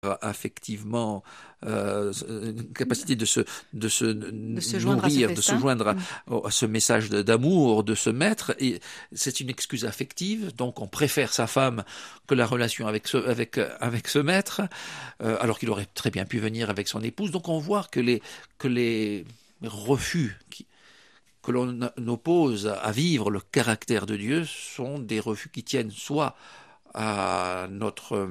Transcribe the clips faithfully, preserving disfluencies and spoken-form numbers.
affectivement, euh, une capacité de se, de se de se nourrir, ce de se joindre à, mmh. à ce message d'amour de ce maître. Et c'est une excuse affective, donc on préfère sa femme que la relation avec ce, avec, avec ce maître, euh, alors qu'il aurait très bien pu venir avec son épouse. Donc on voit que les, que les refus qui, que l'on oppose à vivre le caractère de Dieu sont des refus qui tiennent soit à notre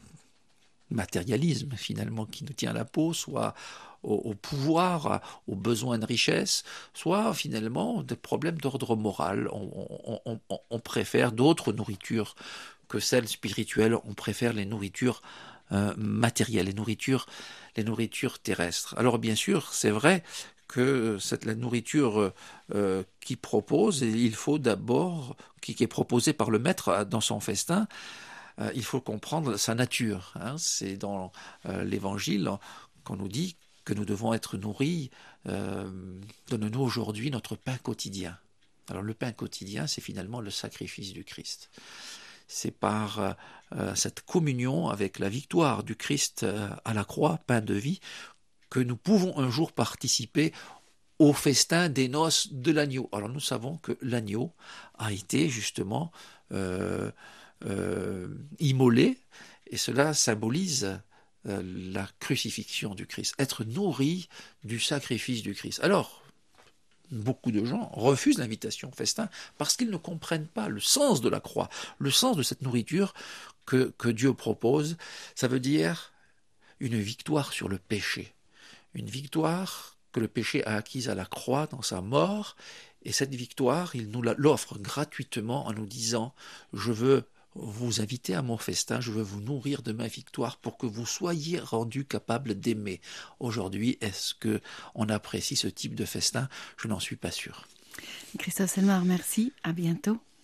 matérialisme finalement qui nous tient à la peau, soit au, au pouvoir, aux besoins de richesse, soit finalement des problèmes d'ordre moral. On, on, on, on préfère d'autres nourritures que celles spirituelles, on préfère les nourritures euh, matérielles, les nourritures, les nourritures terrestres. Alors bien sûr, c'est vrai que cette, la nourriture euh, qui propose, il faut d'abord, qui, qui est proposée par le maître dans son festin, Euh, il faut comprendre sa nature. Hein. C'est dans euh, l'Évangile qu'on nous dit que nous devons être nourris. Euh, donne-nous aujourd'hui notre pain quotidien. Alors le pain quotidien, c'est finalement le sacrifice du Christ. C'est par euh, cette communion avec la victoire du Christ euh, à la croix, pain de vie, que nous pouvons un jour participer au festin des noces de l'agneau. Alors nous savons que l'agneau a été justement euh, euh, immolé, et cela symbolise euh, la crucifixion du Christ, être nourri du sacrifice du Christ. Alors, beaucoup de gens refusent l'invitation au festin parce qu'ils ne comprennent pas le sens de la croix, le sens de cette nourriture que, que Dieu propose. Ça veut dire une victoire sur le péché, une victoire que le péché a acquise à la croix dans sa mort, et cette victoire, il nous l'offre gratuitement en nous disant « Je veux vous inviter à mon festin, je veux vous nourrir de ma victoire pour que vous soyez rendus capables d'aimer. » Aujourd'hui, est-ce qu'on apprécie ce type de festin? Je n'en suis pas sûr. Christophe Selmar, merci, à bientôt.